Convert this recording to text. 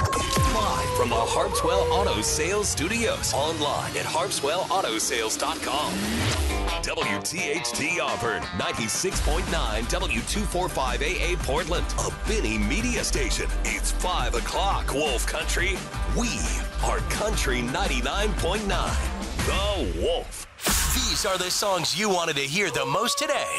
Live from the Harpswell Auto Sales Studios. Online at harpswelllautosales.com. WTHT Auburn, 96.9 W245AA Portland. A Benny Media Station. It's 5 o'clock, Wolf Country. We are Country 99.9. The Wolf. These are the songs you wanted to hear the most today.